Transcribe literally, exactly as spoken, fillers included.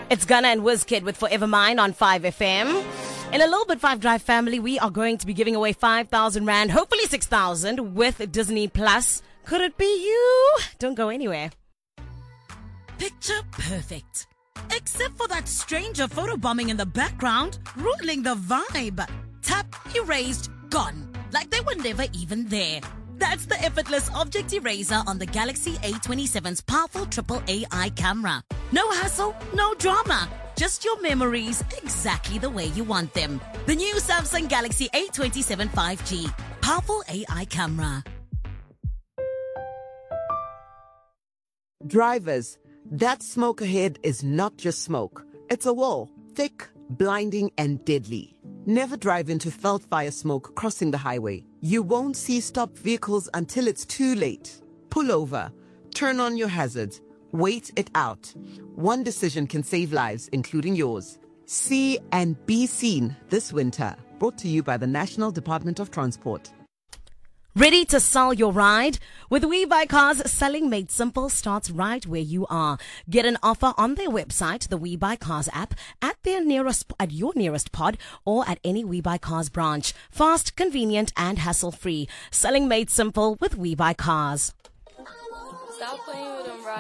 It's Gunna and Wizkid with Forever Mine on five F M. In a little bit, five Drive family, we are going to be giving away five thousand Rand, hopefully six thousand with Disney Plus. Could it be you? Don't go anywhere. Picture perfect. Except for that stranger photobombing in the background, ruining the vibe. Tap, erased, gone. Like they were never even there. That's the effortless object eraser on the Galaxy A twenty-seven's powerful triple A I camera. No hassle, no drama. Just your memories exactly the way you want them. The new Samsung Galaxy A twenty-seven five G. Powerful A I camera. Drivers, that smoke ahead is not just smoke. It's a wall, thick, blinding, and deadly. Never drive into felt fire smoke crossing the highway. You won't see stopped vehicles until it's too late. Pull over, turn on your hazards, wait it out. One decision can save lives, including yours. See and be seen this winter. Brought to you by the National Department of Transport. Ready to sell your ride? With WeBuyCars, selling made simple starts right where you are. Get an offer on their website, the WeBuyCars app, at their nearest at your nearest pod, or at any WeBuyCars branch. Fast, convenient, and hassle-free. Selling made simple with WeBuyCars. Stop playing with them, right?